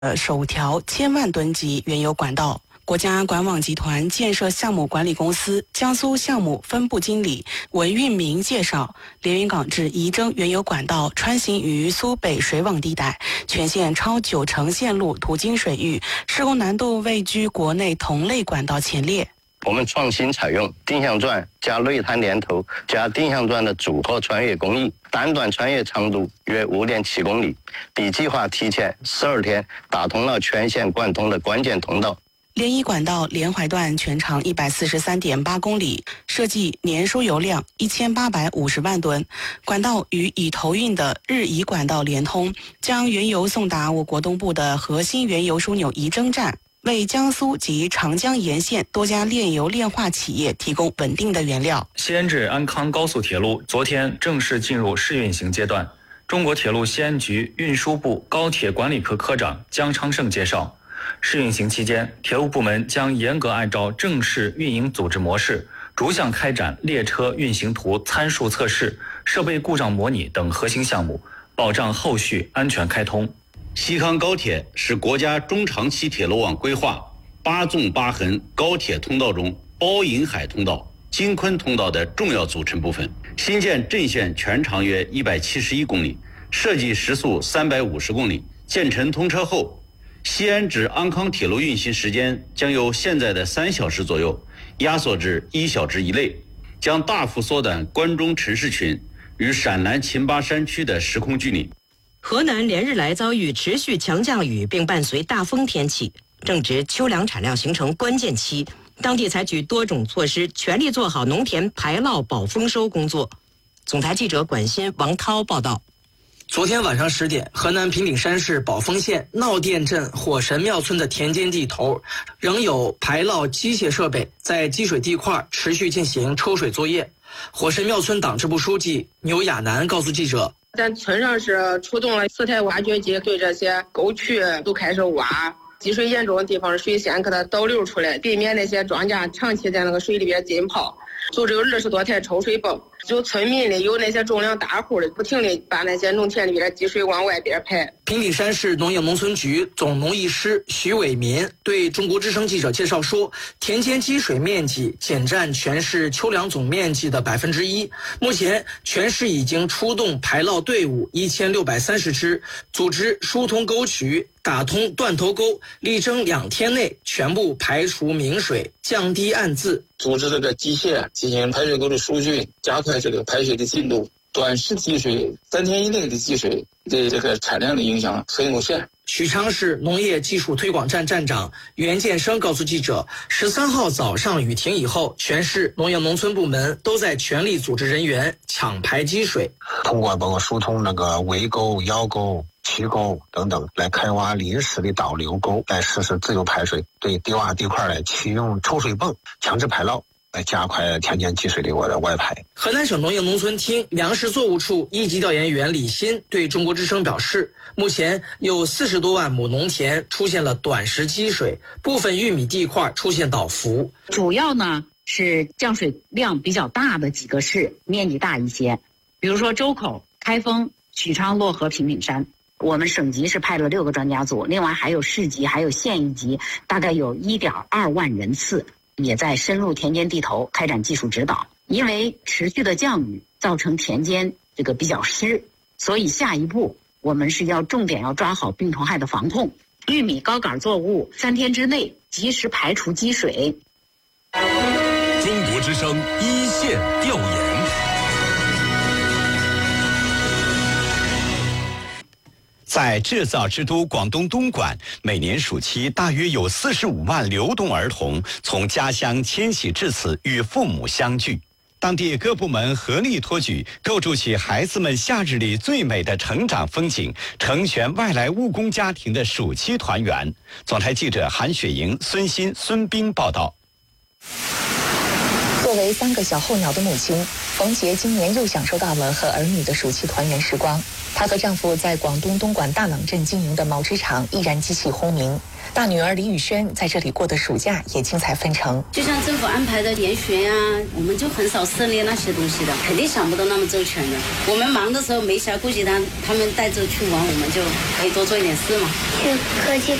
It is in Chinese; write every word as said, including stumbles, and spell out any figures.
呃首条千万吨级原油管道。国家管网集团建设项目管理公司江苏项目分部经理文运明介绍，连云港至仪征原油管道穿行于苏北水网地带，全线超九成线路途经水域，施工难度位居国内同类管道前列。 我们创新采用定向钻加内滩连头加定向钻的组合穿越工艺，单段穿越长度约 五点七公里，比计划提前十二天打通了全线贯通的关键通道。 连一管道连淮段全长 一百四十三点八公里，设计年输油量一千八百五十万吨。管道与已投运的日宜管道连通，将原油送达我国东部的核心原油枢纽仪征站，为江苏及长江沿线多家炼油炼化企业提供稳定的原料。 西安至安康高速铁路昨天正式进入试运行阶段。中国铁路西安局运输部高铁管理科科长姜昌胜介绍，试运行期间，铁路部门将严格按照正式运营组织模式，逐项开展列车运行图参数测试、设备故障模拟等核心项目，保障后续安全开通。 西康高铁是国家中长期铁路网规划八纵八横高铁通道中包银海通道、京昆通道的重要组成部分。新建镇线全长约一百七十一公里，设计时速三百五十公里。建成通车后，西安至安康铁路运行时间将由现在的三小时左右压缩至一小时以内，将大幅缩短关中城市群与陕南秦巴山区的时空距离。 河南连日来遭遇持续强降雨并伴随大风天气，正值秋粮产量形成关键期，当地采取多种措施，全力做好农田排涝保丰收工作。总台记者管新、王涛报道。 昨天晚上十点，河南平顶山市宝丰县闹店镇火神庙村的田间地头，仍有排涝机械设备在积水地块持续进行抽水作业。火神庙村党支部书记牛亚楠告诉记者， 咱村上是出动了四台挖掘机，对这些沟渠都开始挖，积水严重的地方水先给它导流出来，避免那些庄稼长期在那个水里边浸泡。组织有二十多台抽水泵，就村民里有那些重量大户的，不停地把那些农田里边的积水往外边排。 平顶山市农业农村局总农艺师徐伟民对中国之声记者介绍说，田间积水面积仅占全市秋粮总面积的百分之一。目前全市已经出动排涝队伍一千六百三十支，组织疏通沟渠，打通断头沟，力争两天内全部排除明水，降低暗渍。 组织这个机械进行排水沟的疏浚，加快这个排水的进度。短时积水，三天以内的积水对这个产量的影响很有限。 许昌市农业技术推广站站长袁建生告诉记者，十三号早上雨停以后，全市农业农村部门都在全力组织人员抢排积水， 通过包括疏通那个围沟、腰沟、渠沟等等，来开挖临时的导流沟，来实施自由排水，对低洼地块来启用抽水泵强制排涝，来加快田间积水的我的外排。 河南省农业农村厅粮食作物处一级调研员李鑫对中国之声表示，目前有四十多万亩农田出现了短时积水，部分玉米地块出现倒伏。 主要呢是降水量比较大的几个市，面积大一些，比如说周口、开封、许昌、漯河、平顶山。我们省级是派了六个专家组，另外还有市级还有县一级，大概有 一点二万人次，也在深入田间地头开展技术指导。因为持续的降雨造成田间这个比较湿，所以下一步我们是要重点要抓好病虫害的防控。玉米高杆作物三天之内及时排除积水。 中国之声一线调研。在制造之都广东东莞，每年暑期大约有四十五万流动儿童从家乡迁徙至此与父母相聚。当地各部门合力托举，构筑起孩子们夏日里最美的成长风景，成全外来务工家庭的暑期团圆。总台记者韩雪莹、孙鑫、孙斌报道。 作为三个小候鸟的母亲， 冯杰今年又享受到了和儿女的暑期团圆时光。她和丈夫在广东东莞大朗镇经营的毛织厂依然机器轰鸣。大女儿李宇轩在这里过的暑假也精彩纷呈。 就像政府安排的研学啊，我们就很少涉猎那些东西的，肯定想不到那么周全的。我们忙的时候没暇顾及他，他们带着去玩，我们就可以多做一点事嘛。 去科技